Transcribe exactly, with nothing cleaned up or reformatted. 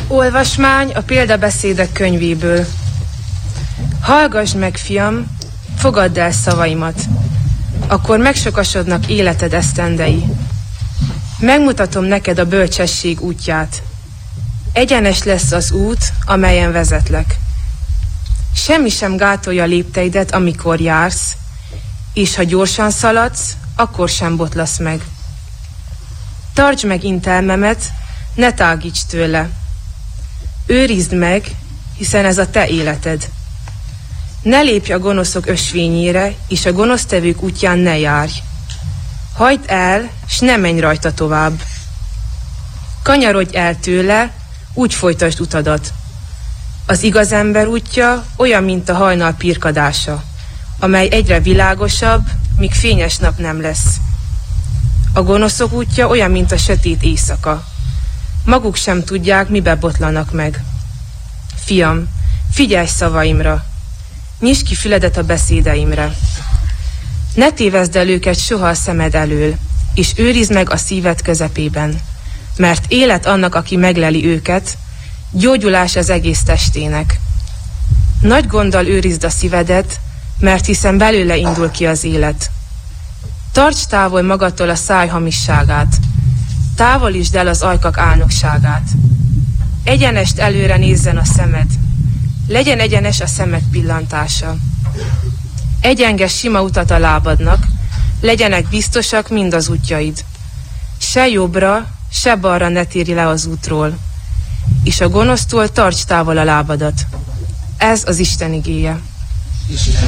Olvasmány a példabeszédek könyvéből. Hallgass meg, fiam, fogadd el szavaimat, akkor megsokasodnak életed esztendei. Megmutatom neked a bölcsesség útját. Egyenes lesz az út, amelyen vezetlek. Semmi sem gátolja lépteidet, amikor jársz, és ha gyorsan szaladsz, akkor sem botlasz meg. Tartsd meg intelmemet, ne tágíts tőle. Őrizd meg, hiszen ez a te életed. Ne lépj a gonoszok ösvényére, és a gonosztevők útján ne járj. Hagyd el, s ne menj rajta tovább. Kanyarodj el tőle, úgy folytasd utadat. Az igaz ember útja olyan, mint a hajnal pirkadása, amely egyre világosabb, míg fényes nap nem lesz. A gonoszok útja olyan, mint a sötét éjszaka. Maguk sem tudják, mibe botlanak meg. Fiam, figyelj szavaimra, nyisd ki füledet a beszédeimre. Ne tévezd el őket soha a szemed elől, és őrizd meg a szíved közepében, mert élet annak, aki megleli őket, gyógyulás az egész testének. Nagy gonddal őrizd a szívedet, mert hiszen belőle indul ki az élet. Tarts távol magadtól a száj hamisságát, távolítsd el az ajkak álnokságát. Egyenest előre nézzen a szemed, legyen egyenes a szemed pillantása. Egyenges sima utat a lábadnak, legyenek biztosak mind az útjaid. Se jobbra, se balra ne térj le az útról, és a gonosztól tarts távol a lábadat. Ez az Isten igéje.